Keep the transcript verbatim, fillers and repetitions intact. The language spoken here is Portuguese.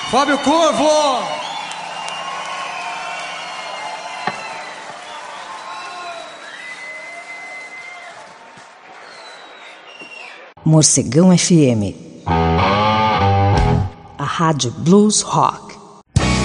Fábio Corvo! Morcegão F M, a rádio Blues Rock.